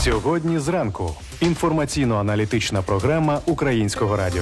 Сьогодні зранку. Інформаційно-аналітична програма Українського радіо.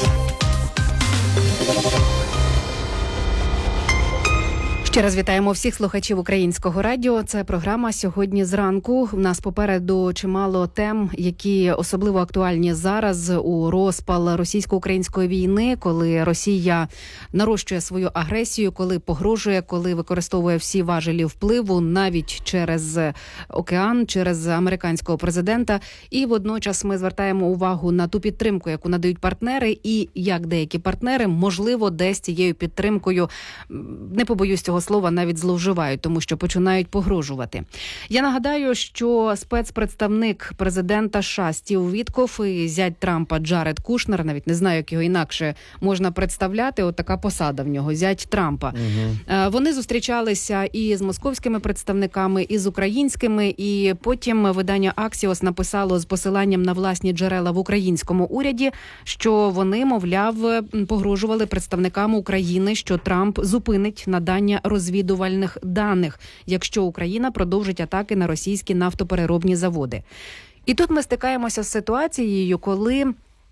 Ще раз вітаємо всіх слухачів Українського радіо. Це програма «Сьогодні зранку». У нас попереду чимало тем, які особливо актуальні зараз у розпал російсько-української війни, коли Росія нарощує свою агресію, коли погрожує, коли використовує всі важелі впливу, навіть через океан, через американського президента. І водночас ми звертаємо увагу на ту підтримку, яку надають партнери, і як деякі партнери, можливо, десь цією підтримкою, не побоюсь цього слова, навіть зловживають, тому що починають погрожувати. Я нагадаю, що спецпредставник президента США Стів Віткоф і зять Трампа Джаред Кушнер, навіть не знаю, як його інакше можна представляти, от така посада в нього, зять Трампа. Вони зустрічалися і з московськими представниками, і з українськими, і потім видання Axios написало з посиланням на власні джерела в українському уряді, що вони, мовляв, погрожували представникам України, що Трамп зупинить надання розвідувальних даних, якщо Україна продовжить атаки на російські нафтопереробні заводи. І тут ми стикаємося з ситуацією, коли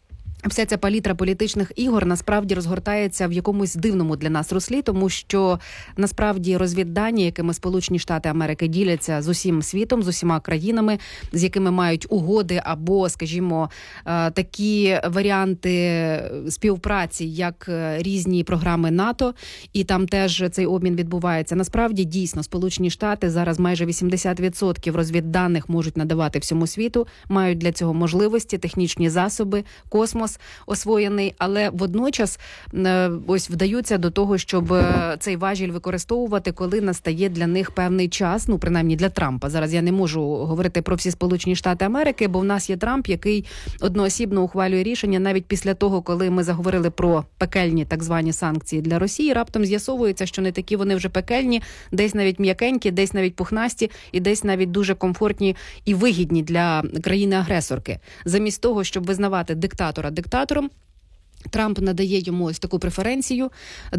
вся ця палітра політичних ігор насправді розгортається в якомусь дивному для нас руслі, тому що насправді розвіддані, якими Сполучені Штати Америки діляться з усім світом, з усіма країнами, з якими мають угоди або, скажімо, такі варіанти співпраці, як різні програми НАТО, і там теж цей обмін відбувається. Насправді, дійсно, Сполучені Штати зараз майже 80% розвідданих можуть надавати всьому світу, мають для цього можливості, технічні засоби, космос освоєний, але водночас ось вдаються до того, щоб цей важіль використовувати, коли настає для них певний час, ну, принаймні для Трампа. Зараз я не можу говорити про всі Сполучені Штати Америки, бо в нас є Трамп, який одноосібно ухвалює рішення навіть після того, коли ми заговорили про пекельні так звані санкції для Росії, раптом з'ясовується, що не такі вони вже пекельні, десь навіть м'якенькі, десь навіть пухнасті і десь навіть дуже комфортні і вигідні для країни-агресорки. Замість того, щоб визнавати диктатором, Трамп надає йому ось таку преференцію.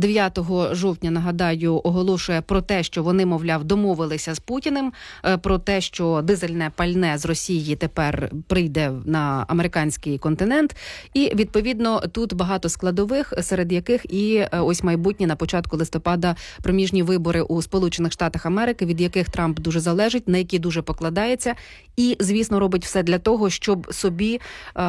9 жовтня, нагадаю, оголошує про те, що вони, мовляв, домовилися з Путіним, про те, що дизельне пальне з Росії тепер прийде на американський континент. І, відповідно, тут багато складових, серед яких і ось майбутні на початку листопада проміжні вибори у Сполучених Штатах Америки, від яких Трамп дуже залежить, на які дуже покладається. І, звісно, робить все для того, щоб собі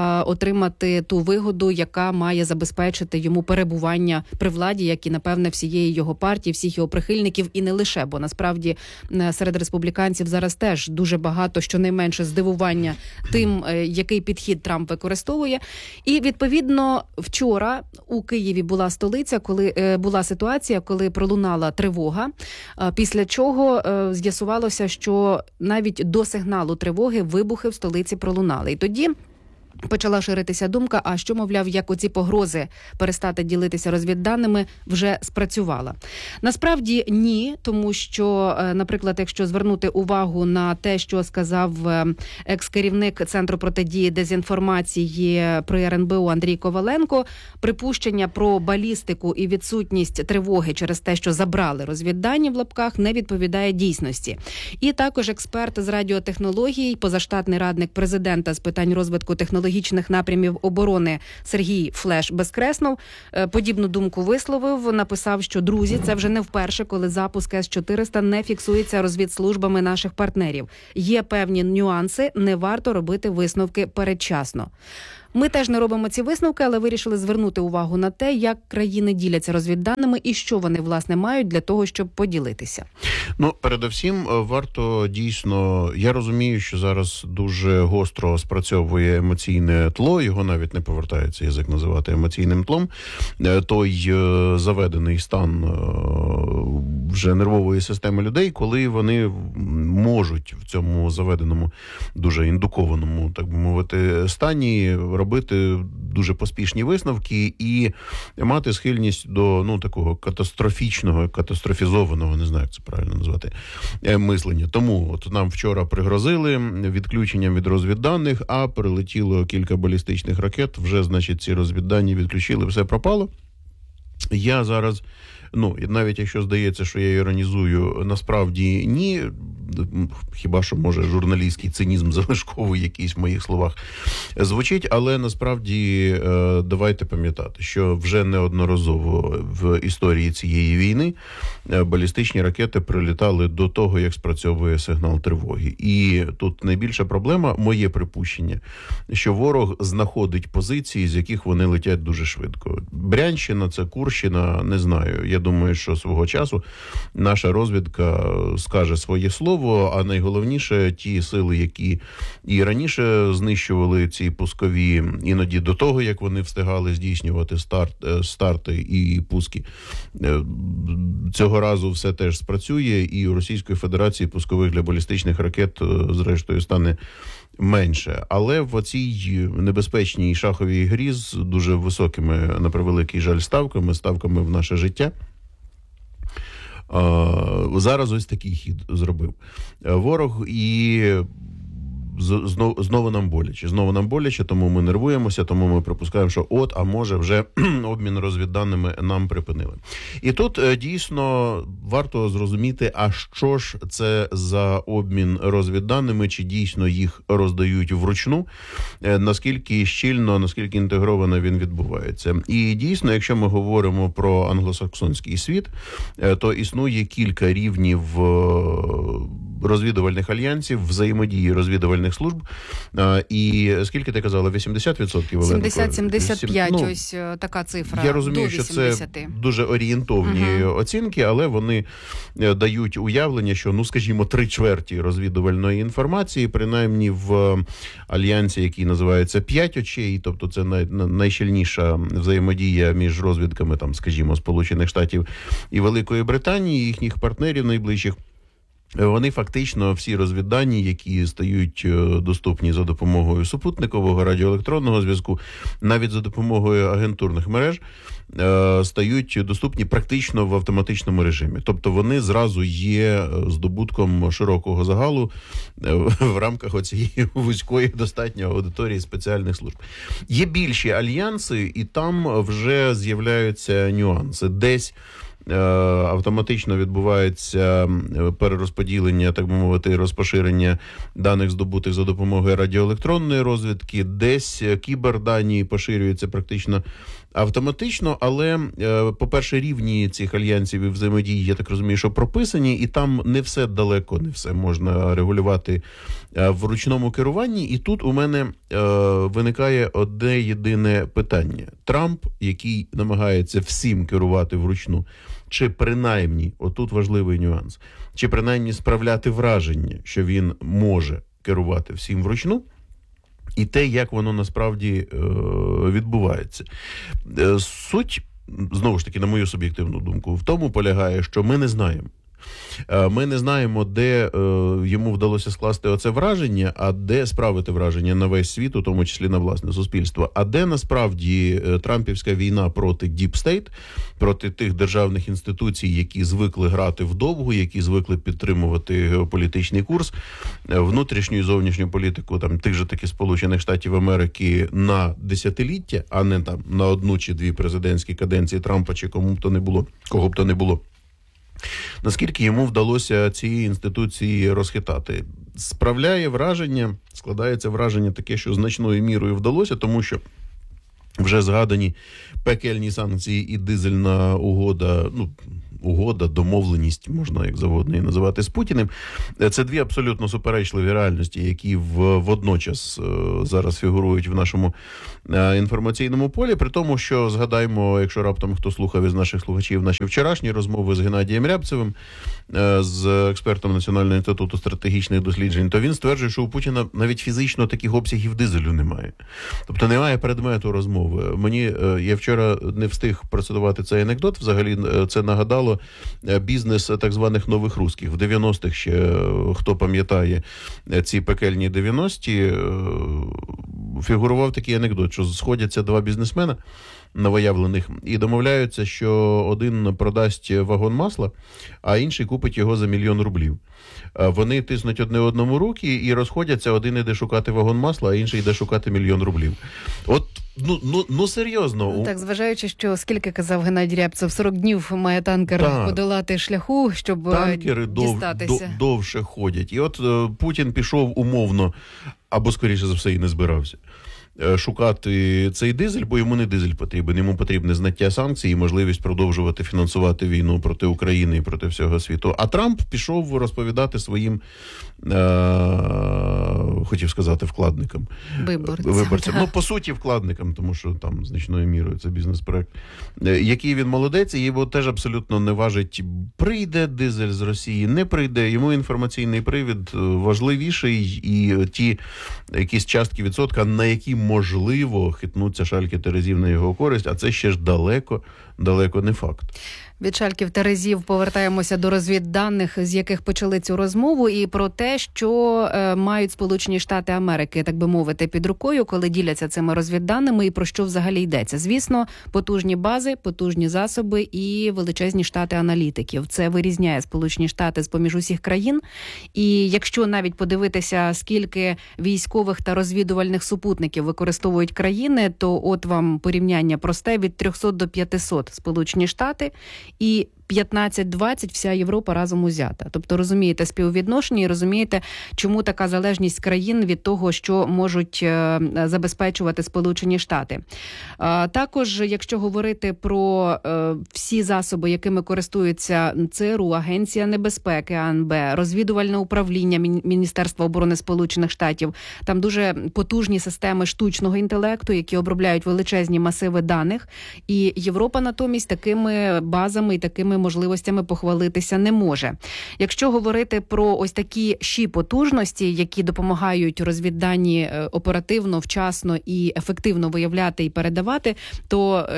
отримати ту вигоду, яка має забезпечити йому перебування при владі, як і, напевне, всієї його партії, всіх його прихильників, і не лише, бо насправді серед республіканців зараз теж дуже багато, щонайменше, здивування тим, який підхід Трамп використовує. І, відповідно, вчора у Києві була столиця, коли була ситуація, коли пролунала тривога, після чого з'ясувалося, що навіть до сигналу тривоги вибухи в столиці пролунали. І тоді почала ширитися думка, а що, мовляв, як оці погрози перестати ділитися розвідданими вже спрацювала. Насправді ні, тому що, наприклад, якщо звернути увагу на те, що сказав екс-керівник Центру протидії дезінформації при РНБО Андрій Коваленко, припущення про балістику і відсутність тривоги через те, що забрали розвіддані в лапках, не відповідає дійсності. І також експерт з радіотехнологій, позаштатний радник президента з питань розвитку технологічних напрямів оборони Сергій Флеш Безкреснов подібну думку висловив, написав, що, друзі, це вже не вперше, коли запуск С-400 не фіксується розвідслужбами наших партнерів. Є певні нюанси, не варто робити висновки передчасно. Ми теж не робимо ці висновки, але вирішили звернути увагу на те, як країни діляться розвідданими і що вони, власне, мають для того, щоб поділитися. Ну, передусім, варто дійсно, я розумію, що зараз дуже гостро спрацьовує емоційне тло, його навіть не повертається язик називати емоційним тлом, той заведений стан вже нервової системи людей, коли вони можуть в цьому заведеному, дуже індукованому, так би мовити, стані робити дуже поспішні висновки і мати схильність до, ну, такого катастрофічного, катастрофізованого, не знаю, як це правильно назвати, мислення. Тому от нам вчора пригрозили відключенням від розвідданих, а прилетіло кілька балістичних ракет, вже, значить, ці розвіддані відключили, все пропало. Я зараз, ну, навіть якщо здається, що я іронізую, насправді ні. хіба що, може, журналістський цинізм залишковий якийсь в моїх словах звучить, але насправді давайте пам'ятати, що вже неодноразово в історії цієї війни балістичні ракети прилітали до того, як спрацьовує сигнал тривоги. І тут найбільша проблема, моє припущення, що ворог знаходить позиції, з яких вони летять дуже швидко. Брянщина, це Курщина, не знаю. Я думаю, що свого часу наша розвідка скаже своє слово, а найголовніше ті сили, які і раніше знищували ці пускові, іноді до того, як вони встигали здійснювати старти і пуски. Цього разу все теж спрацює, і у Російської Федерації пускових для балістичних ракет, зрештою, стане менше. Але в цій небезпечній шаховій грі з дуже високими, на превеликий жаль, ставками в наше життя, зараз ось такий хід зробив ворог, і знову нам боляче, тому ми нервуємося, тому ми припускаємо, що а може вже обмін розвідданими нам припинили. І тут дійсно варто зрозуміти, а що ж це за обмін розвідданими, чи дійсно їх роздають вручну, наскільки щільно, наскільки інтегровано він відбувається. І дійсно, якщо ми говоримо про англосаксонський світ, то існує кілька рівнів розвідувальних альянсів, взаємодії розвідувальних служб. І скільки ти казала? 80%? 70-75, ось така цифра. Я розумію, що це дуже орієнтовні оцінки, але вони дають уявлення, що, скажімо, 3/4 розвідувальної інформації, принаймні в альянсі, який називається «П'ять очей», тобто це найщільніша взаємодія між розвідками, там, скажімо, Сполучених Штатів і Великої Британії, їхніх партнерів найближчих. Вони фактично всі розвіддані, які стають доступні за допомогою супутникового радіоелектронного зв'язку, навіть за допомогою агентурних мереж, стають доступні практично в автоматичному режимі. Тобто вони зразу є здобутком широкого загалу в рамках оцієї вузької достатньо аудиторії спеціальних служб. Є більші альянси, і там вже з'являються нюанси. Десь автоматично відбувається перерозподілення, так би мовити, розпоширення даних, здобутих за допомогою радіоелектронної розвідки, десь кібердані поширюються практично автоматично, але, по-перше, рівні цих альянсів і взаємодії, я так розумію, що прописані, і там не все далеко, не все можна регулювати в ручному керуванні. І тут у мене виникає одне єдине питання. Трамп, який намагається всім керувати вручну, чи принаймні, отут важливий нюанс, чи принаймні справляти враження, що він може керувати всім вручну, і те, як воно насправді відбувається. Суть, знову ж таки, на мою суб'єктивну думку, в тому полягає, що ми не знаємо. Ми не знаємо, де йому вдалося скласти оце враження, а де справити враження на весь світ, у тому числі на власне суспільство. А де насправді трампівська війна проти Deep State, проти тих державних інституцій, які звикли грати вдовгу, які звикли підтримувати геополітичний курс, внутрішню і зовнішню політику там тих же таки Сполучених Штатів Америки на десятиліття, а не там на 1 чи 2 президентські каденції Трампа чи кого б то не було. Наскільки йому вдалося ці інституції розхитати? Складається враження таке, що значною мірою вдалося, тому що вже згадані пекельні санкції і дизельна угода, домовленість, можна як завгодно її називати, з Путіним. Це дві абсолютно суперечливі реальності, які водночас зараз фігурують в нашому інформаційному полі. При тому, що, згадаємо, якщо раптом хто слухав із наших слухачів наші вчорашні розмови з Геннадієм Рябцевим, з експертом Національного інституту стратегічних досліджень, то він стверджує, що у Путіна навіть фізично таких обсягів дизелю немає. Тобто немає предмету розмови. Я вчора не встиг процитувати цей анекдот, взагалі це нагадало бізнес так званих нових русських. В 90-х ще, хто пам'ятає ці пекельні 90-ті, фігурував такий анекдот, що сходяться два бізнесмена новоявлених і домовляються, що один продасть вагон масла, а інший купить його за 1 000 000 рублів. Вони тиснуть одне одному руки і розходяться, один іде шукати вагон масла, а інший йде шукати 1 000 000 рублів. От, ну серйозно. Так, зважаючи, що, скільки казав Геннадій Рябцев, 40 днів має танкер подолати шляху, щоб танкери дістатися. Довше ходять. І от Путін пішов умовно, або, скоріше за все, і не збирався шукати цей дизель, бо йому не дизель потрібен. Йому потрібне зняття санкцій і можливість продовжувати фінансувати війну проти України і проти всього світу. А Трамп пішов розповідати своїм, хотів сказати, вкладникам. Виборцям. Ну, по суті, вкладникам, тому що там значною мірою це бізнес-проект. Який він молодець, і його теж абсолютно не важить, прийде дизель з Росії, не прийде. Йому інформаційний привід важливіший, і ті якісь частки відсотка, на які можливо хитнуться шальки терезів на його користь, а це ще ж далеко не факт. Від шальків терезів повертаємося до розвідданих, з яких почали цю розмову, і про те, що мають Сполучені Штати Америки, так би мовити, під рукою, коли діляться цими розвідданими, і про що взагалі йдеться. Звісно, потужні бази, потужні засоби і величезні штати аналітиків. Це вирізняє Сполучені Штати з-поміж усіх країн. І якщо навіть подивитися, скільки військових та розвідувальних супутників використовують країни, то от вам порівняння просте: від 300 до 500 Сполучені Штати і 15-20 вся Європа разом узята. Тобто розумієте співвідношення і розумієте, чому така залежність країн від того, що можуть забезпечувати Сполучені Штати. Також, якщо говорити про всі засоби, якими користуються ЦРУ, Агенція небезпеки, АНБ, розвідувальне управління Міністерства оборони Сполучених Штатів, там дуже потужні системи штучного інтелекту, які обробляють величезні масиви даних, і Європа натомість такими базами і такими можливостями похвалитися не може. Якщо говорити про ось такі потужності, які допомагають розвіддані оперативно, вчасно і ефективно виявляти і передавати, то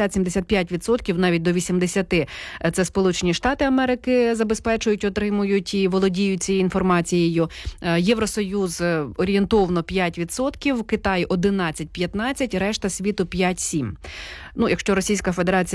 70-75%, навіть до 80% це Сполучені Штати Америки забезпечують, отримують і володіють цією інформацією. Євросоюз орієнтовно 5%, Китай 11-15%, решта світу 5-7%. Ну, якщо Російська Федерація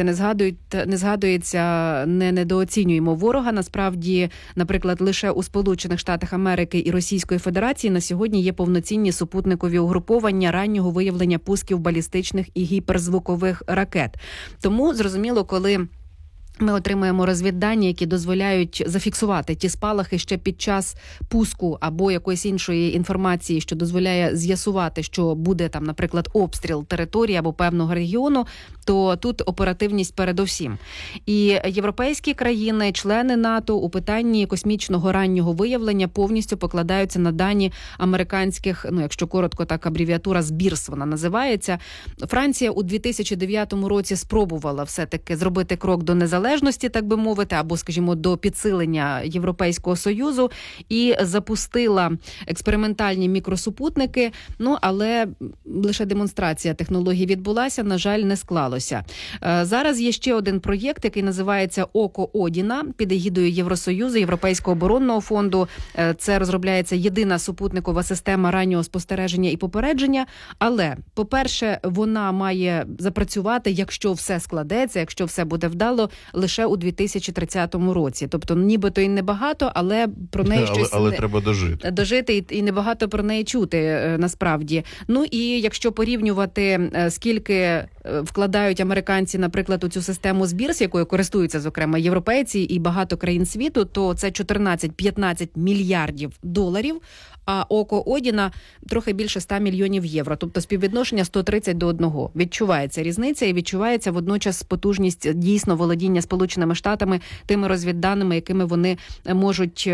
не згадується, не недооцінюємо ворога. Насправді, наприклад, лише у Сполучених Штатах Америки і Російської Федерації на сьогодні є повноцінні супутникові угруповання раннього виявлення пусків балістичних і гіперзвукових ракет. Тому, зрозуміло, коли ми отримуємо розвіддані, які дозволяють зафіксувати ті спалахи ще під час пуску або якоїсь іншої інформації, що дозволяє з'ясувати, що буде там, наприклад, обстріл території або певного регіону, то тут оперативність передовсім. І європейські країни, члени НАТО у питанні космічного раннього виявлення повністю покладаються на дані американських, ну якщо коротко, так абревіатура СБІРС вона називається. Франція у 2009 році спробувала все-таки зробити крок до незалежності, так би мовити, або, скажімо, до підсилення Європейського Союзу і запустила експериментальні мікросупутники, ну, але лише демонстрація технологій відбулася, на жаль, не склалося. Зараз є ще один проєкт, який називається «Око Одіна» під егідою Євросоюзу, Європейського оборонного фонду. Це розробляється єдина супутникова система раннього спостереження і попередження, але, по-перше, вона має запрацювати, якщо все складеться, якщо все буде вдало, лише у 2030 році. Тобто, нібито і небагато, але про неї щось... Але треба дожити. Дожити і небагато про неї чути, насправді. Ну і якщо порівнювати, скільки вкладають американці, наприклад, у цю систему СБІРС, якою користуються, зокрема, європейці і багато країн світу, то це 14-15 мільярдів доларів, а «Око Одіна» трохи більше 100 мільйонів євро. Тобто співвідношення 130 до 1. Відчувається різниця і відчувається водночас потужність дійсно володіння Сполученими Штатами тими розвідданими, якими вони можуть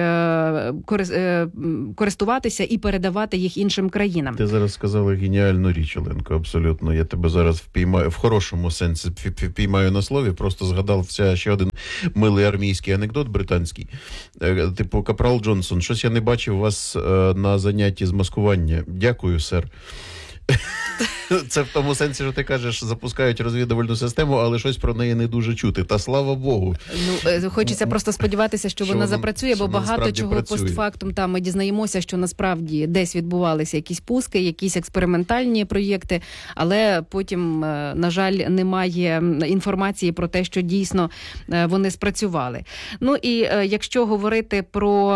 користуватися і передавати їх іншим країнам. Ти зараз сказала геніальну річ, Оленко, абсолютно. Я тебе зараз впіймаю, в хорошому сенсі впіймаю на слові, просто згадався ще один милий армійський анекдот британський. Типу, капрал Джонсон, щось я не бачив вас на занятті з маскування. Дякую, сер. Це в тому сенсі, що ти кажеш, запускають розвідувальну систему, але щось про неї не дуже чути. Та слава Богу. Ну, хочеться просто сподіватися, що вона запрацює, бо багато чого постфактум там ми дізнаємося, що насправді десь відбувалися якісь пуски, якісь експериментальні проєкти, але потім, на жаль, немає інформації про те, що дійсно вони спрацювали. Ну і якщо говорити про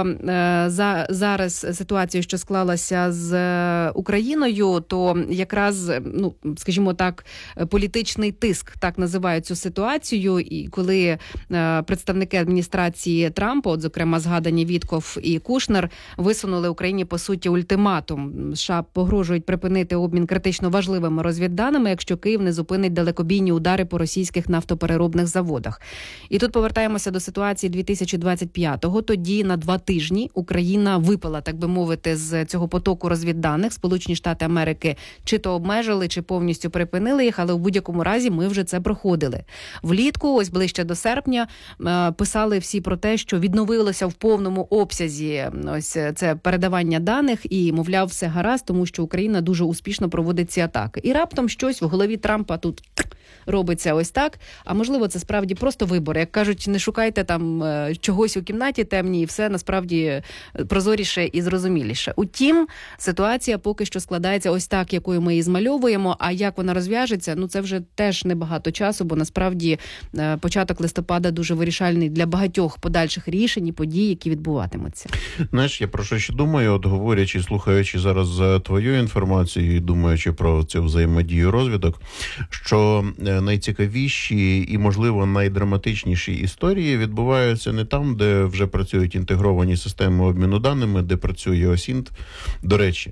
зараз ситуацію, що склалася з Україною, то якраз, ну, скажімо так, політичний тиск, так називають цю ситуацію, і коли представники адміністрації Трампа, от, зокрема, згадані Вітков і Кушнер, висунули Україні, по суті, ультиматум. США погрожують припинити обмін критично важливими розвідданими, якщо Київ не зупинить далекобійні удари по російських нафтопереробних заводах. І тут повертаємося до ситуації 2025-го. Тоді на 2 тижні Україна випала, так би мовити, з цього потоку розвідданих. Сполучені Штати Америки чи то обмежили, чи повністю припинили їх, але в будь-якому разі ми вже це проходили. Влітку, ось ближче до серпня, писали всі про те, що відновилося в повному обсязі ось це передавання даних і, мовляв, все гаразд, тому що Україна дуже успішно проводить ці атаки. І раптом щось в голові Трампа тут робиться ось так, а можливо це справді просто вибори. Як кажуть, не шукайте там чогось у кімнаті темній, і все насправді прозоріше і зрозуміліше. Утім, ситуація поки що складається ось так, якою ми її змальовуємо, а як вона розв'яжеться, ну це вже теж небагато часу, бо насправді початок листопада дуже вирішальний для багатьох подальших рішень і подій, які відбуватимуться. Знаєш, я про що ще думаю, от говорячи, слухаючи зараз твою інформацію і думаючи про цю взаємодію розвідок, що найцікавіші і, можливо, найдраматичніші історії відбуваються не там, де вже працюють інтегровані системи обміну даними, де працює ОСІНТ. До речі,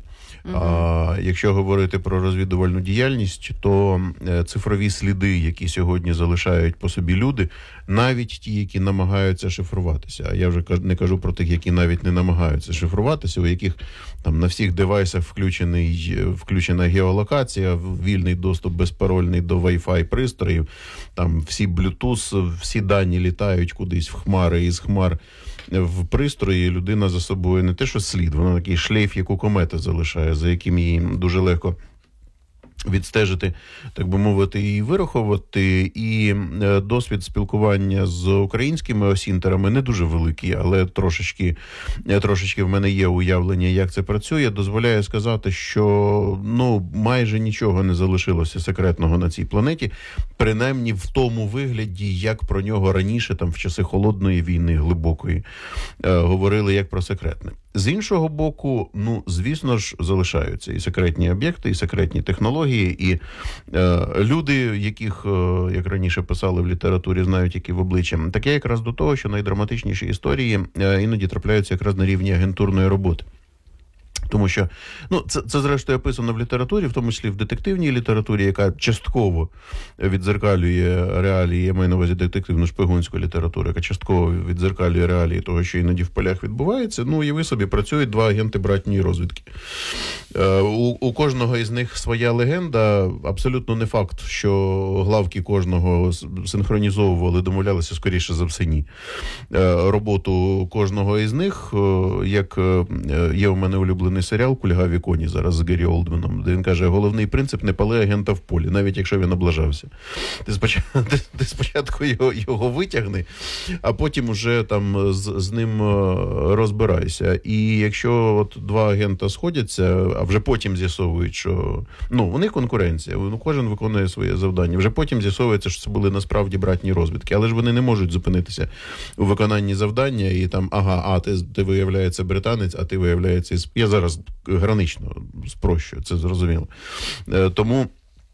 якщо говорити про розвідувальну діяльність, то цифрові сліди, які сьогодні залишають по собі люди, навіть ті, які намагаються шифруватися, а я вже не кажу про тих, які навіть не намагаються шифруватися, у яких там на всіх девайсах включена геолокація, вільний доступ безпарольний до Wi-Fi пристроїв, там всі Bluetooth, всі дані літають кудись в хмари, і з хмар в пристрої людина за собою не те, що слід, вона такий шлейф, як у комети залишає, за яким її дуже легко відстежити, так би мовити, і вирахувати. І досвід спілкування з українськими осінтерами не дуже великий, але трошечки в мене є уявлення, як це працює, дозволяє сказати, що майже нічого не залишилося секретного на цій планеті, принаймні в тому вигляді, як про нього раніше, там в часи холодної війни, глибокої, говорили як про секретне. З іншого боку, звісно ж, залишаються і секретні об'єкти, і секретні технології, і люди, яких, як раніше писали в літературі, знають, які в обличчя. Таке якраз до того, що найдраматичніші історії іноді трапляються якраз на рівні агентурної роботи. Тому що, це зрештою описано в літературі, в тому числі в детективній літературі, яка частково віддзеркалює реалії, я маю на увазі детективну шпигунську літературу, яка частково віддзеркалює реалії того, що іноді в полях відбувається. Уяви собі, працюють 2 агенти братньої розвідки. У кожного із них своя легенда. Абсолютно не факт, що главки кожного синхронізовували, домовлялися, скоріше за все, ні. Роботу кожного із них, як є у мене улюблений серіал «Кульгаві коні» зараз з Гері Олдменом, де він каже, головний принцип – не пали агента в полі, навіть якщо він облажався. Ти спочатку його витягни, а потім уже там з ним розбирайся. І якщо от 2 агента сходяться, а вже потім з'ясовують, що у них конкуренція, кожен виконує своє завдання. Вже потім з'ясовується, що це були насправді братні розвідки, але ж вони не можуть зупинитися у виконанні завдання і там, ти виявляється британець, а ти виявляється я зараз гранично спрощую, це зрозуміло. Тому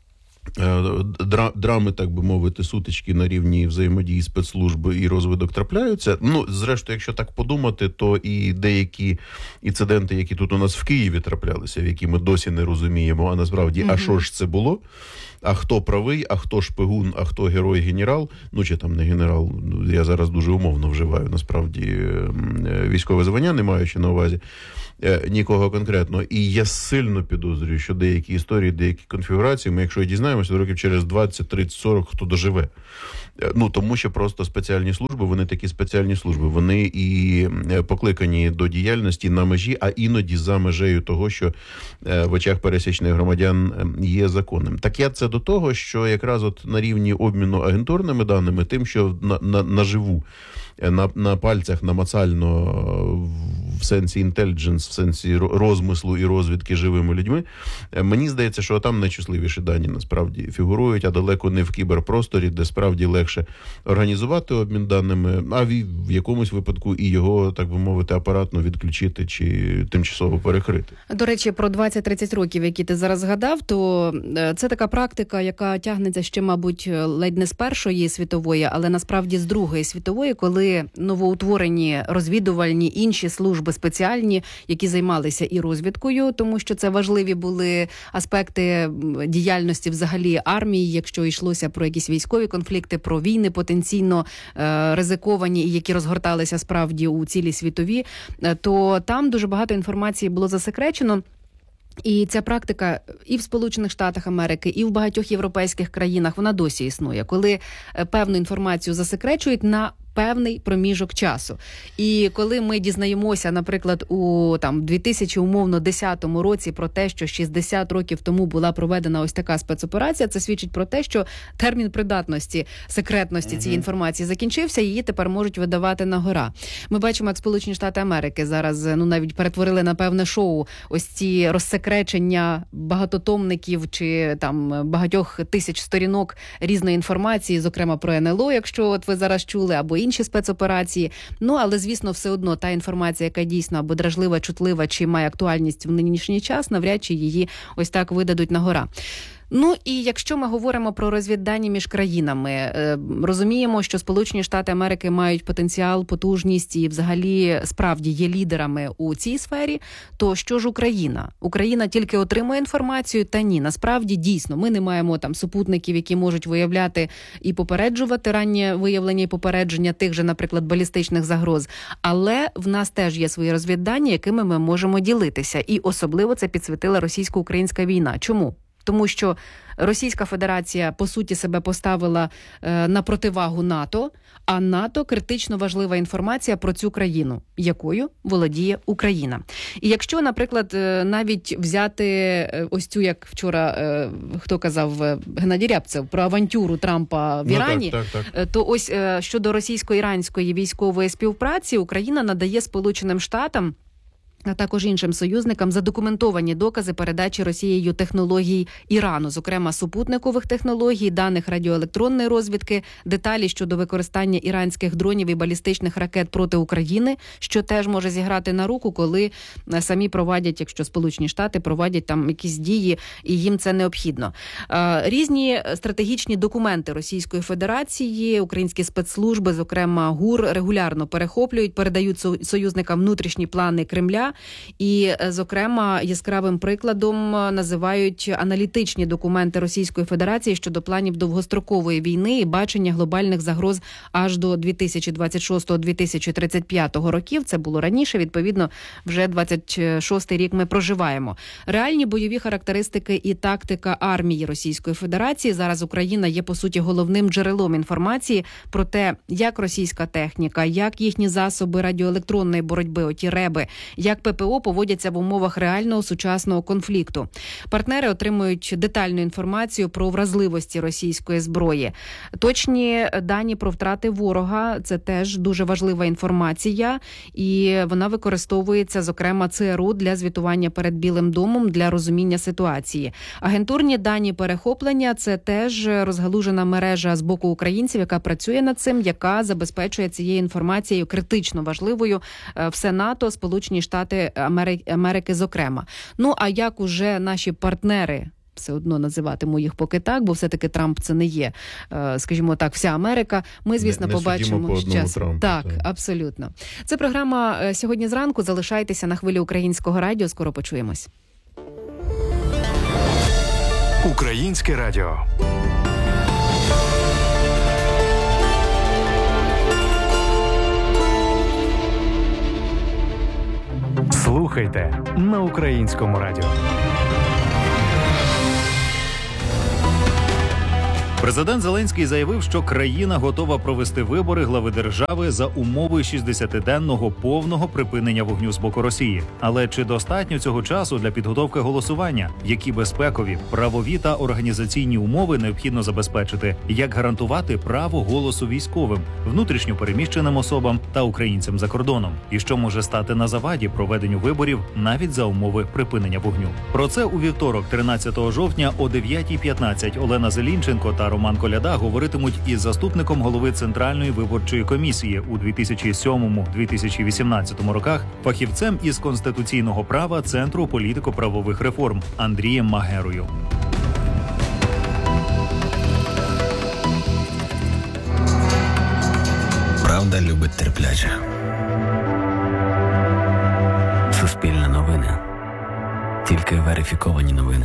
драми, так би мовити, сутички на рівні взаємодії спецслужби і розвиток трапляються. Зрештою, якщо так подумати, то і деякі інциденти, які тут у нас в Києві траплялися, в які ми досі не розуміємо, а насправді, а що ж це було? А хто правий, а хто шпигун, а хто герой-генерал, чи там не генерал, я зараз дуже умовно вживаю, насправді, військове звання, не маючи на увазі нікого конкретно. І я сильно підозрюю, що деякі історії, деякі конфігурації, ми якщо і дізнаємося, дізнаємося років через 20, 30, 40, хто доживе. Тому що просто спеціальні служби, вони такі спеціальні служби. Вони і покликані до діяльності на межі, а іноді за межею того, що в очах пересічних громадян є законним. Так я це до того, що якраз от на рівні обміну агентурними даними, тим, що наживу, на пальцях намацально в сенсі інтелідженс, в сенсі розмислу і розвідки живими людьми, мені здається, що там найчутливіші дані насправді фігурують, а далеко не в кіберпросторі, де справді легше організувати обмін даними, а в якомусь випадку і його, так би мовити, апаратно відключити чи тимчасово перекрити. До речі, про 20-30 років, які ти зараз згадав, то це така практика, яка тягнеться ще, мабуть, ледь не з Першої світової, але насправді з Другої світової, коли новоутворені розвідувальні інші служби спеціальні, які займалися і розвідкою, тому що це важливі були аспекти діяльності взагалі армії, якщо йшлося про якісь військові конфлікти, про війни потенційно ризиковані і які розгорталися справді у цілій світові, то там дуже багато інформації було засекречено. І ця практика і в Сполучених Штатах Америки, і в багатьох європейських країнах, вона досі існує, коли певну інформацію засекречують на певний проміжок часу. І коли ми дізнаємося, наприклад, у 2010 році про те, що 60 років тому була проведена ось така спецоперація, це свідчить про те, що термін придатності, секретності цієї інформації закінчився, її тепер можуть видавати на гора. Ми бачимо, як Сполучені Штати Америки зараз навіть перетворили на певне шоу ось ці розсекречення багатотомників чи багатьох тисяч сторінок різної інформації, зокрема про НЛО, якщо от ви зараз чули, або інші спецоперації. Але, звісно, все одно та інформація, яка дійсно або дражлива, чутлива, чи має актуальність в нинішній час, навряд чи її ось так видадуть на гора. І якщо ми говоримо про розвіддані між країнами, розуміємо, що Сполучені Штати Америки мають потенціал, потужність і взагалі справді є лідерами у цій сфері, то що ж Україна? Україна тільки отримує інформацію? Та ні, насправді дійсно, ми не маємо супутників, які можуть виявляти і попереджувати раннє виявлення і попередження тих же, наприклад, балістичних загроз, але в нас теж є свої розвіддані, якими ми можемо ділитися. І особливо це підсвітила російсько-українська війна. Чому? Тому що Російська Федерація, по суті, себе поставила на противагу НАТО, а НАТО – критично важлива інформація про цю країну, якою володіє Україна. І якщо, наприклад, навіть взяти ось цю, як вчора, хто казав, Геннадій Рябцев, про авантюру Трампа в Ірані, то ось щодо російсько-іранської військової співпраці Україна надає Сполученим Штатам, а також іншим союзникам задокументовані докази передачі Росією технологій Ірану, зокрема супутникових технологій, даних радіоелектронної розвідки, деталі щодо використання іранських дронів і балістичних ракет проти України, що теж може зіграти на руку, коли самі проводять, якщо Сполучені Штати проводять якісь дії, і їм це необхідно. Різні стратегічні документи Російської Федерації, українські спецслужби, зокрема ГУР, регулярно перехоплюють, передають союзникам внутрішні плани Кремля, і, зокрема, яскравим прикладом називають аналітичні документи Російської Федерації щодо планів довгострокової війни і бачення глобальних загроз аж до 2026-2035 років. Це було раніше, відповідно, вже 26-й рік ми проживаємо. Реальні бойові характеристики і тактика армії Російської Федерації. Зараз Україна є, по суті, головним джерелом інформації про те, як російська техніка, як їхні засоби радіоелектронної боротьби, оті РЕБи, як ППО поводяться в умовах реального сучасного конфлікту. Партнери отримують детальну інформацію про вразливості російської зброї. Точні дані про втрати ворога – це теж дуже важлива інформація, і вона використовується, зокрема, ЦРУ для звітування перед Білим домом для розуміння ситуації. Агентурні дані перехоплення – це теж розгалужена мережа з боку українців, яка працює над цим, яка забезпечує цією інформацією критично важливою все НАТО, Сполучені Штати Америки, зокрема. А як уже наші партнери, все одно називатиму їх поки так, бо все-таки Трамп це не є, скажімо так, вся Америка. Ми, звісно, побачимо щас. Так, абсолютно. Це програма «Сьогодні зранку». Залишайтеся на хвилі Українського радіо. Скоро почуємось. Українське радіо. Слухайте на Українському радіо. Президент Зеленський заявив, що країна готова провести вибори глави держави за умови 60-денного повного припинення вогню з боку Росії. Але чи достатньо цього часу для підготовки голосування? Які безпекові, правові та організаційні умови необхідно забезпечити? Як гарантувати право голосу військовим, внутрішньо переміщеним особам та українцям за кордоном? І що може стати на заваді проведенню виборів навіть за умови припинення вогню? Про це у вівторок, 13 жовтня о 9:15 Олена Зелінченко та Роман Коляда говоритимуть із заступником голови Центральної виборчої комісії у 2007-2018 роках, фахівцем із конституційного права Центру політико-правових реформ Андрієм Магерою. Правда любить терплячих. Суспільне новини. Тільки верифіковані новини.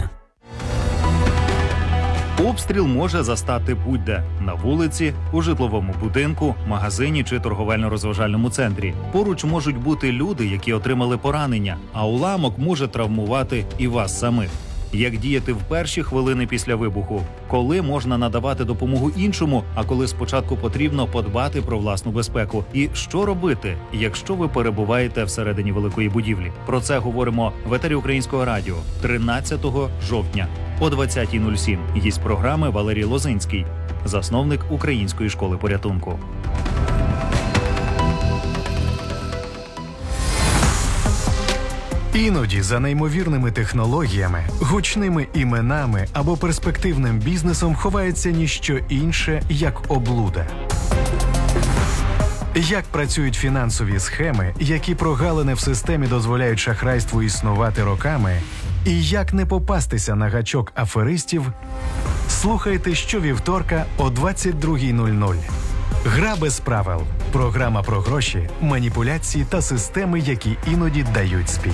Обстріл може застати будь-де – на вулиці, у житловому будинку, магазині чи торговельно-розважальному центрі. Поруч можуть бути люди, які отримали поранення, а уламок може травмувати і вас самих. Як діяти в перші хвилини після вибуху? Коли можна надавати допомогу іншому, а коли спочатку потрібно подбати про власну безпеку? І що робити, якщо ви перебуваєте всередині великої будівлі? Про це говоримо в етері Українського радіо 13 жовтня о 20:07. Гість програми Валерій Лозинський, засновник Української школи порятунку. Іноді за неймовірними технологіями, гучними іменами або перспективним бізнесом ховається ніщо інше, як облуда. Як працюють фінансові схеми, які прогалини в системі дозволяють шахрайству існувати роками, і як не попастися на гачок аферистів, слухайте щовівторка о 22:00. Гра без правил. Програма про гроші, маніпуляції та системи, які іноді дають спій.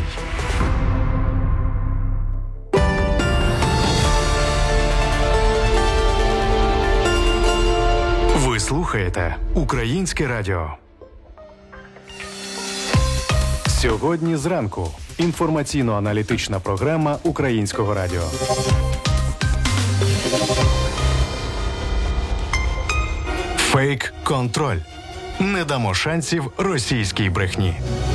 Ви слухаєте Українське радіо. Сьогодні зранку. Інформаційно-аналітична програма Українського радіо. Фейк-контроль. Не дамо шансів російській брехні.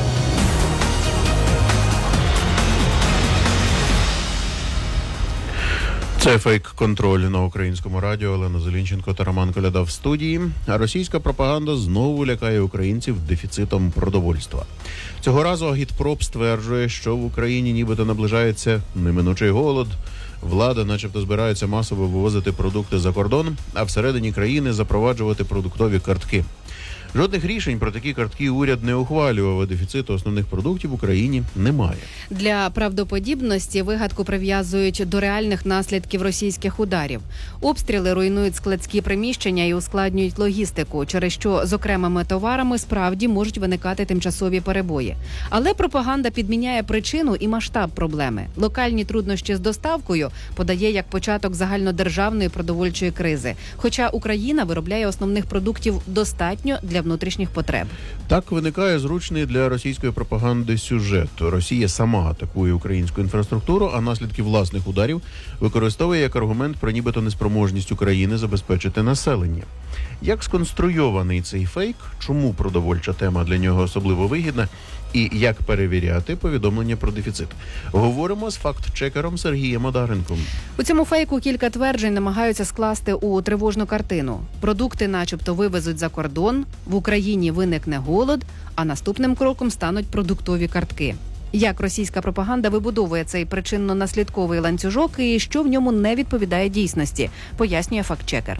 Це фейк-контроль на Українському радіо. Олена Зелінченко та Роман Коляда в студії. А російська пропаганда знову лякає українців дефіцитом продовольства. Цього разу Агітпроп стверджує, що в Україні нібито наближається неминучий голод. Влада начебто збирається масово вивозити продукти за кордон, а всередині країни запроваджувати продуктові картки. Жодних рішень про такі картки уряд не ухвалював, а дефіциту основних продуктів в Україні немає. Для правдоподібності вигадку прив'язують до реальних наслідків російських ударів. Обстріли руйнують складські приміщення і ускладнюють логістику, через що з окремими товарами справді можуть виникати тимчасові перебої. Але пропаганда підміняє причину і масштаб проблеми. Локальні труднощі з доставкою подає як початок загальнодержавної продовольчої кризи. Хоча Україна виробляє основних продуктів достатньо для внутрішніх потреб. Так виникає зручний для російської пропаганди сюжет. Росія сама атакує українську інфраструктуру, а наслідки власних ударів використовує як аргумент про нібито неспроможність України забезпечити населення. Як сконструйований цей фейк, чому продовольча тема для нього особливо вигідна і як перевіряти повідомлення про дефіцит? Говоримо з факт-чекером Сергієм Одаренком. У цьому фейку кілька тверджень намагаються скласти у тривожну картину. Продукти начебто вивезуть за кордон, в Україні виникне голод, а наступним кроком стануть продуктові картки. Як російська пропаганда вибудовує цей причинно-наслідковий ланцюжок і що в ньому не відповідає дійсності, пояснює факт-чекер.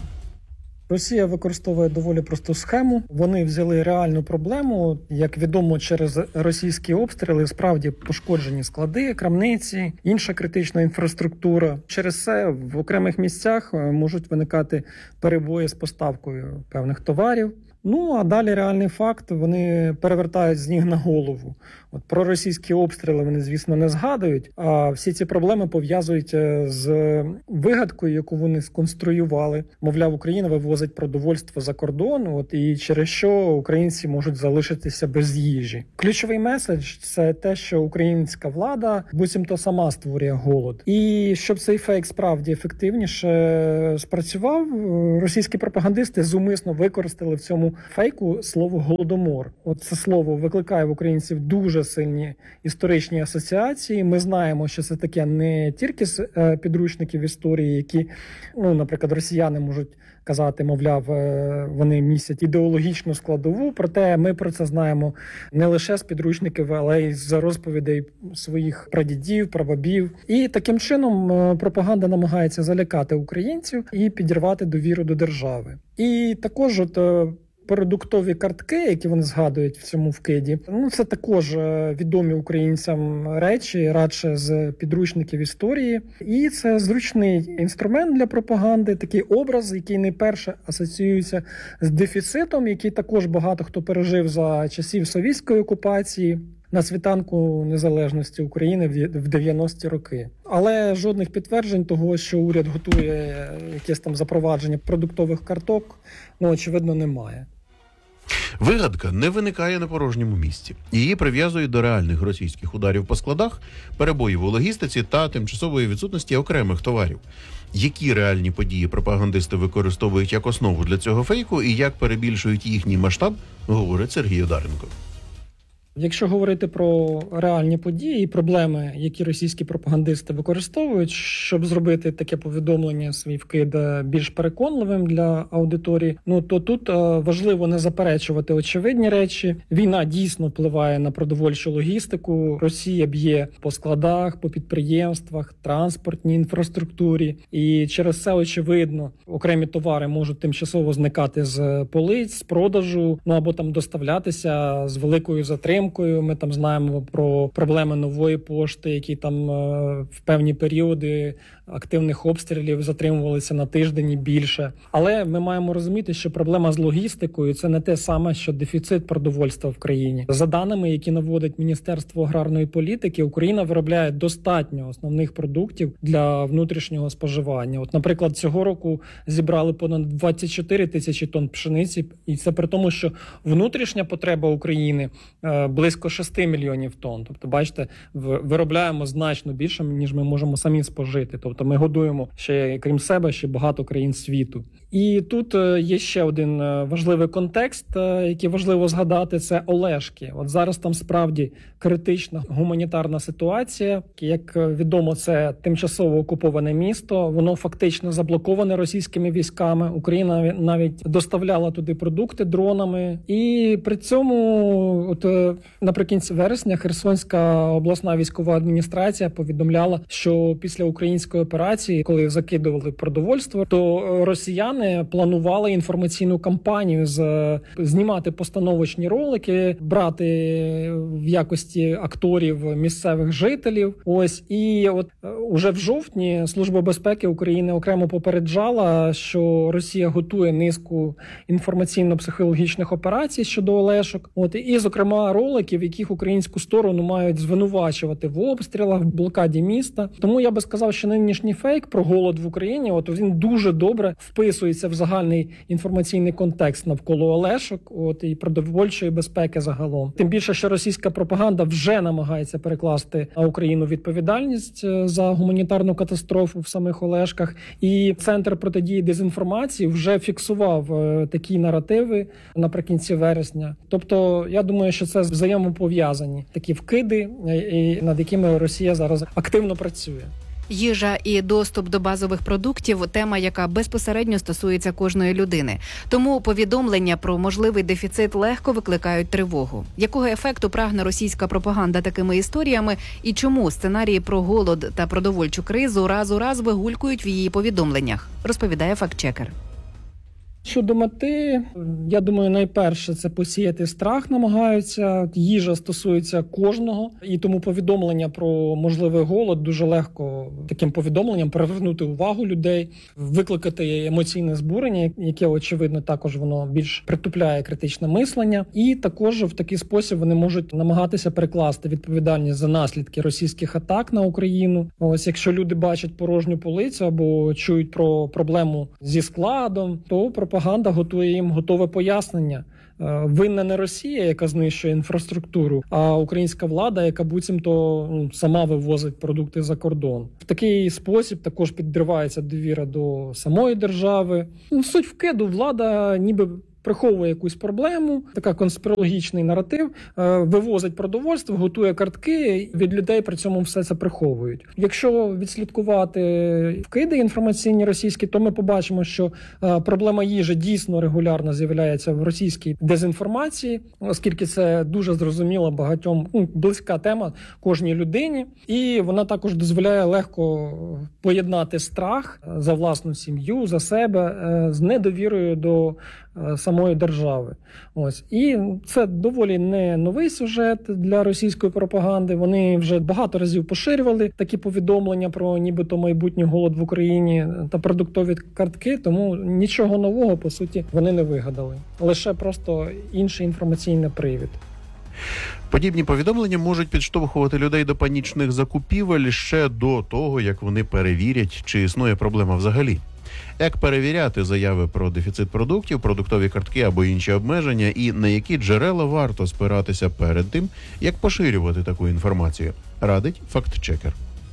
Росія використовує доволі просту схему. Вони взяли реальну проблему. Як відомо, через російські обстріли справді пошкоджені склади, крамниці, інша критична інфраструктура. Через це в окремих місцях можуть виникати перебої з поставкою певних товарів. Ну, а далі реальний факт, вони перевертають з ніг на голову. От про російські обстріли вони, звісно, не згадують, а всі ці проблеми пов'язують з вигадкою, яку вони сконструювали. Мовляв, Україна вивозить продовольство за кордон, і через що українці можуть залишитися без їжі. Ключовий меседж – це те, що українська влада буцімто сама створює голод. І щоб цей фейк справді ефективніше спрацював, російські пропагандисти зумисно використали в цьому фейку слово «голодомор». От це слово викликає в українців дуже сильні історичні асоціації. Ми знаємо, що це таке не тільки з підручників історії, які, наприклад, росіяни можуть казати, мовляв, вони містять ідеологічну складову, проте ми про це знаємо не лише з підручників, але й з розповідей своїх прадідів, прабабів. І таким чином пропаганда намагається залякати українців і підірвати довіру до держави. І також продуктові картки, які вони згадують в цьому вкиді, це також відомі українцям речі, радше з підручників історії. І це зручний інструмент для пропаганди, такий образ, який найперше асоціюється з дефіцитом, який також багато хто пережив за часів совєтської окупації на світанку незалежності України в 90-ті роки. Але жодних підтверджень того, що уряд готує якесь там запровадження продуктових карток, очевидно, немає. Вигадка не виникає на порожньому місці. Її прив'язують до реальних російських ударів по складах, перебоїв у логістиці та тимчасової відсутності окремих товарів. Які реальні події пропагандисти використовують як основу для цього фейку і як перебільшують їхній масштаб, говорить Сергій Одаренко. Якщо говорити про реальні події і проблеми, які російські пропагандисти використовують, щоб зробити таке повідомлення, свій вкид більш переконливим для аудиторії, то тут важливо не заперечувати очевидні речі. Війна дійсно впливає на продовольчу логістику. Росія б'є по складах, по підприємствах, транспортній інфраструктурі. І через це, очевидно, окремі товари можуть тимчасово зникати з полиць, з продажу, або там доставлятися з великою затримкою. Ми там знаємо про проблеми Нової пошти, які там в певні періоди активних обстрілів затримувалися на тиждень і більше. Але ми маємо розуміти, що проблема з логістикою – це не те саме, що дефіцит продовольства в країні. За даними, які наводить Міністерство аграрної політики, Україна виробляє достатньо основних продуктів для внутрішнього споживання. Наприклад, цього року зібрали понад 24 тисячі тонн пшениці, і це при тому, що внутрішня потреба України близько 6 мільйонів тонн. Тобто, бачите, виробляємо значно більше, ніж ми можемо самі спожити. Тобто ми годуємо ще, крім себе, ще багато країн світу. І тут є ще один важливий контекст, який важливо згадати, це Олешки. Зараз там справді критична гуманітарна ситуація. Як відомо, це тимчасово окуповане місто, воно фактично заблоковане російськими військами. Україна навіть доставляла туди продукти дронами. І при цьому наприкінці вересня Херсонська обласна військова адміністрація повідомляла, що після української операції, коли закидували продовольство, то росіяни планували інформаційну кампанію знімати постановочні ролики, брати в якості акторів місцевих жителів. І уже в жовтні Служба безпеки України окремо попереджала, що Росія готує низку інформаційно-психологічних операцій щодо Олешок. І, зокрема, роликів, в яких українську сторону мають звинувачувати в обстрілах, в блокаді міста. Тому я би сказав, що нинішній фейк про голод в Україні, він дуже добре вписується в загальний інформаційний контекст навколо Олешок, і продовольчої безпеки загалом. Тим більше, що російська пропаганда вже намагається перекласти на Україну відповідальність за гуманітарну катастрофу в самих Олешках. І Центр протидії дезінформації вже фіксував такі наративи наприкінці вересня. Тобто, я думаю, що це взаємопов'язані такі вкиди, над якими Росія зараз активно працює. Їжа і доступ до базових продуктів – тема, яка безпосередньо стосується кожної людини. Тому повідомлення про можливий дефіцит легко викликають тривогу. Якого ефекту прагне російська пропаганда такими історіями і чому сценарії про голод та продовольчу кризу раз у раз вигулькують в її повідомленнях, розповідає фактчекер. Щодо мети, я думаю, найперше це посіяти страх намагаються. Їжа стосується кожного, і тому повідомлення про можливий голод дуже легко таким повідомленням привернути увагу людей, викликати емоційне збурення, яке, очевидно, також воно більш притупляє критичне мислення. І також в такий спосіб вони можуть намагатися перекласти відповідальність за наслідки російських атак на Україну. Ось якщо люди бачать порожню полицю або чують про проблему зі складом, то пропаганда готує їм готове пояснення. Винна не Росія, яка знищує інфраструктуру, а українська влада, яка буцімто сама вивозить продукти за кордон. В такий спосіб також підривається довіра до самої держави. Суть вкиду: влада ніби приховує якусь проблему, така конспірологічний наратив, вивозить продовольство, готує картки, від людей при цьому все це приховують. Якщо відслідкувати вкиди інформаційні російські, то ми побачимо, що проблема їжі дійсно регулярно з'являється в російській дезінформації, оскільки це дуже зрозуміло багатьом, близька тема кожній людині, і вона також дозволяє легко поєднати страх за власну сім'ю, за себе з недовірою до самої держави. Ось. І це доволі не новий сюжет для російської пропаганди. Вони вже багато разів поширювали такі повідомлення про нібито майбутній голод в Україні та продуктові картки, тому нічого нового, по суті, вони не вигадали. Лише просто інший інформаційний привід. Подібні повідомлення можуть підштовхувати людей до панічних закупівель ще до того, як вони перевірять, чи існує проблема взагалі. Як перевіряти заяви про дефіцит продуктів, продуктові картки або інші обмеження, і на які джерела варто спиратися перед тим, як поширювати таку інформацію, радить фактчекер.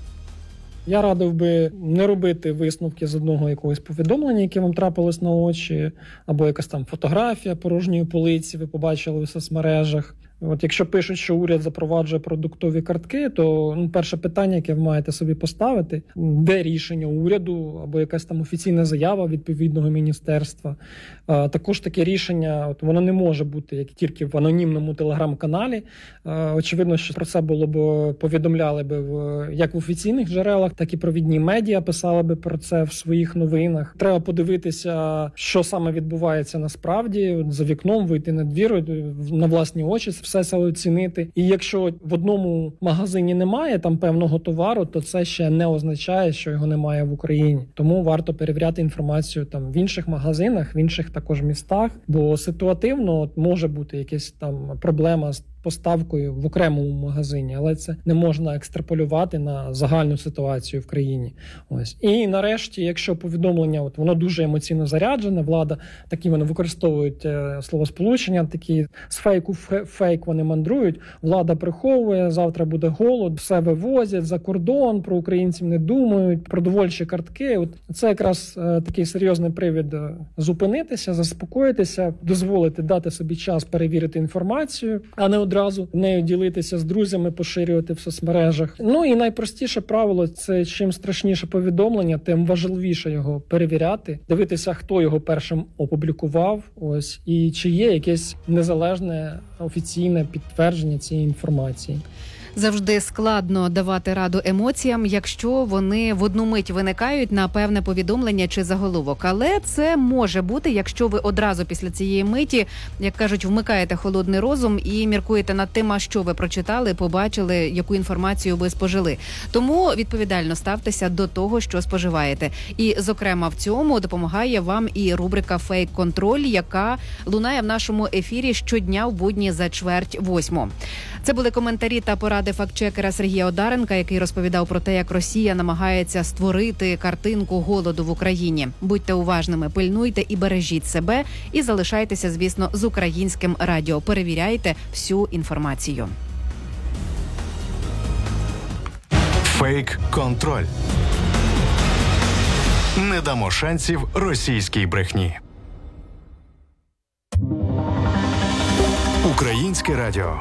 Я радив би не робити висновки з одного якогось повідомлення, яке вам трапилось на очі, або якась там фотографія порожньої полиці ви побачили в соцмережах. От якщо пишуть, що уряд запроваджує продуктові картки, то перше питання, яке ви маєте собі поставити, де рішення уряду або якась там офіційна заява відповідного міністерства. Також таке рішення, воно не може бути як тільки в анонімному телеграм-каналі. Очевидно, що про це було б повідомляли б як в офіційних джерелах, так і провідні медіа писали б про це в своїх новинах. Треба подивитися, що саме відбувається насправді, за вікном вийти на двір, на власні очі все це оцінити. І якщо в одному магазині немає там певного товару, то це ще не означає, що його немає в Україні. Тому варто перевіряти інформацію там в інших магазинах, в інших також містах, бо ситуативно може бути якась там проблема з поставкою в окремому магазині, але це не можна екстраполювати на загальну ситуацію в країні. Ось. І нарешті, якщо повідомлення, воно дуже емоційно заряджене, влада такі вони використовують словосполучення, такі з фейку в фейк вони мандрують, влада приховує, завтра буде голод, все вивозять за кордон, про українців не думають, продовольчі картки. Це якраз такий серйозний привід зупинитися, заспокоїтися, дозволити дати собі час перевірити інформацію, а не одразу нею ділитися з друзями, поширювати в соцмережах. І найпростіше правило – це чим страшніше повідомлення, тим важливіше його перевіряти, дивитися, хто його першим опублікував, і чи є якесь незалежне офіційне підтвердження цієї інформації. Завжди складно давати раду емоціям, якщо вони в одну мить виникають на певне повідомлення чи заголовок. Але це може бути, якщо ви одразу після цієї миті, як кажуть, вмикаєте холодний розум і міркуєте над тим, що ви прочитали, побачили, яку інформацію ви спожили. Тому відповідально ставтеся до того, що споживаєте. І, зокрема, в цьому допомагає вам і рубрика «Фейк-контроль», яка лунає в нашому ефірі щодня в будні за 7:45. Це були коментарі та поради фактчекера Сергія Одаренка, який розповідав про те, як Росія намагається створити картинку голоду в Україні. Будьте уважними, пильнуйте і бережіть себе. І залишайтеся, звісно, з Українським радіо. Перевіряйте всю інформацію. Фейк-контроль. Не дамо шансів російській брехні. Українське радіо.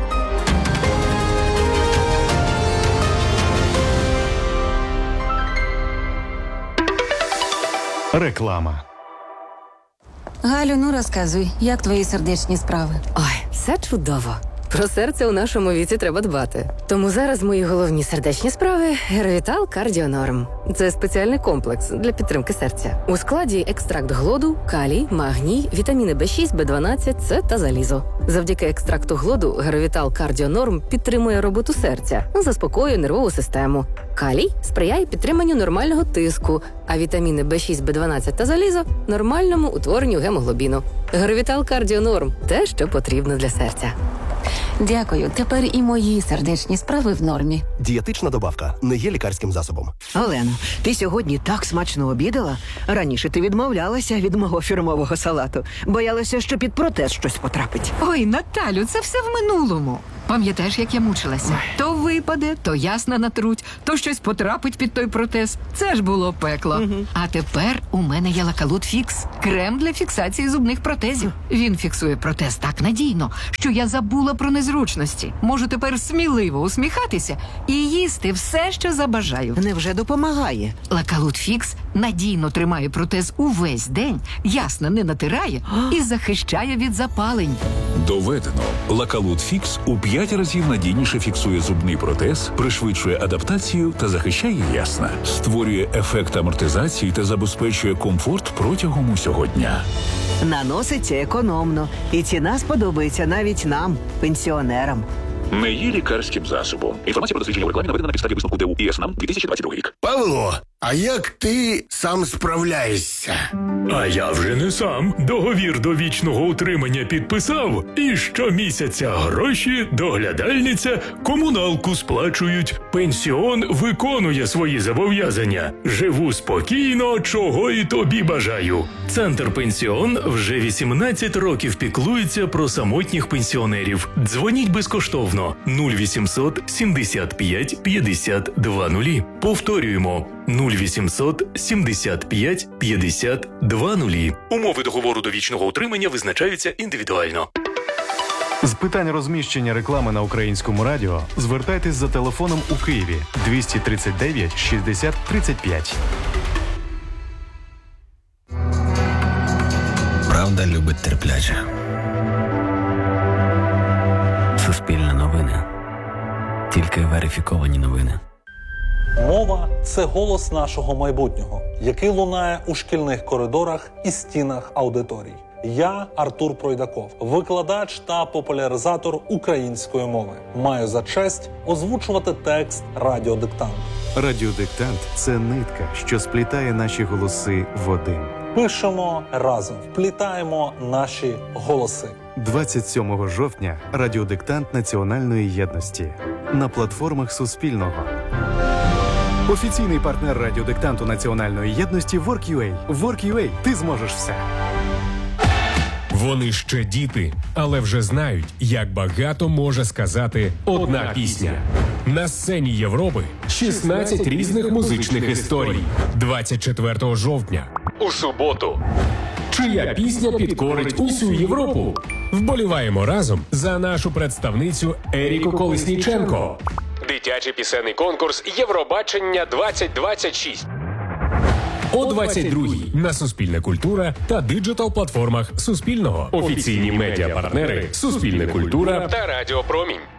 Реклама. Галю, розказуй, як твої сердечні справи? Ой, все чудово. Про серце у нашому віці треба дбати. Тому зараз мої головні сердечні справи – Геровітал Кардіонорм. Це спеціальний комплекс для підтримки серця. У складі екстракт глоду, калій, магній, вітаміни B6, B12, С та залізо. Завдяки екстракту глоду Геровітал Кардіонорм підтримує роботу серця, заспокоює нервову систему. Калій сприяє підтриманню нормального тиску, а вітаміни B6, B12 та залізо – нормальному утворенню гемоглобіну. Геровітал Кардіонорм – те, що потрібно для серця. Дякую. Тепер і мої сердечні справи в нормі. Дієтична добавка не є лікарським засобом. Олено, ти сьогодні так смачно обідала. Раніше ти відмовлялася від мого фірмового салату. Боялася, що під протез щось потрапить. Ой, Наталю, це все в минулому. Пам'ятаєш, як я мучилася? То випаде, то ясна натруть, то щось потрапить під той протез. Це ж було пекло. А тепер у мене є Лакалут Фікс. Крем для фіксації зубних протезів. Він фіксує протез так надійно, що я забула про незручності. Можу тепер сміливо усміхатися і їсти все, що забажаю. Невже допомагає? Лакалут Фікс надійно тримає протез увесь день, ясно не натирає і захищає від запалень. Доведено. Лакалут Фікс у 5 разів надійніше фіксує зубний протез, пришвидшує адаптацію та захищає ясна. Створює ефект амортизації та забезпечує комфорт протягом усього дня. Наноситься економно. І ціна сподобається навіть нам, пенсіонерам. Не є лікарським засобом. Інформація про дослідження у рекламі наведена на підставі висновку ДУ і СНАМ 2022 рік. Павло, а як ти сам справляєшся? А я вже не сам. Договір довічного утримання підписав. І щомісяця гроші, доглядальниця, комуналку сплачують. Пенсіон виконує свої зобов'язання. Живу спокійно, чого і тобі бажаю. Центр Пенсіон вже 18 років піклується про самотніх пенсіонерів. Дзвоніть безкоштовно 0800 75 50 20. Повторюємо 0800 75 50 20. Умови договору довічного утримання визначаються індивідуально. З питань розміщення реклами на українському радіо звертайтесь за телефоном у Києві 239 60 35. Правда любить терпляче. Суспільне новини. Тільки верифіковані новини. Мова – це голос нашого майбутнього, який лунає у шкільних коридорах і стінах аудиторій. Я Артур Пройдаков, викладач та популяризатор української мови. Маю за честь озвучувати текст радіодиктанту. Радіодиктант – це нитка, що сплітає наші голоси в один. Пишемо разом, вплітаємо наші голоси. 27 жовтня радіодиктант Національної єдності на платформах Суспільного. Офіційний партнер радіодиктанту Національної єдності Work.ua. Work.ua. Ти зможеш все. Вони ще діти, але вже знають, як багато може сказати одна пісня. На сцені Європи 16 різних музичних історій. 24 жовтня. У суботу. Чия пісня підкорить усю Європу? Вболіваємо разом за нашу представницю Еріку Колесніченко. Дитячий пісенний конкурс Євробачення 2026. О 22-й на Суспільне культура та диджитал-платформах Суспільного. Офіційні медіапартнери Суспільне культура та Радіо Промінь.